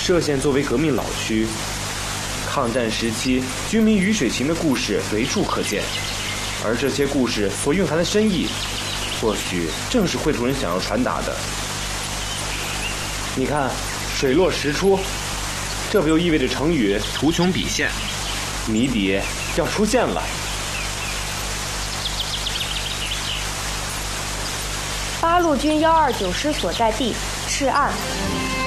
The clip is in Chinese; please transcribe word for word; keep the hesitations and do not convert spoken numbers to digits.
歙县作为革命老区，抗战时期军民鱼水情的故事随处可见，而这些故事所蕴含的深意，或许正是绘图人想要传达的。你看，水落石出，这不就意味着成语图穷匕现， 谜底要出现了。 八路军幺二九师所在地赤岸，